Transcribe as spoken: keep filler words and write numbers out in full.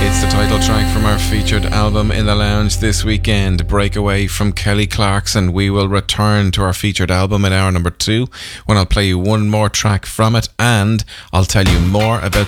It's the title track from our featured album In the Lounge this weekend, Breakaway from Kelly Clarkson. We will return to our featured album in hour number two when I'll play you one more track from it, and I'll tell you more about